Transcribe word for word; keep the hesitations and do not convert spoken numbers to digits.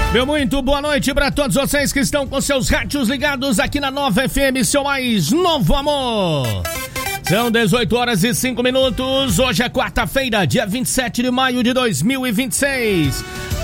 Meu muito boa noite para todos vocês que estão com seus rádios ligados aqui na Nova F M, seu mais novo amor. São dezoito horas e cinco minutos, hoje é quarta-feira, dia vinte e sete de maio de dois mil e vinte e seis.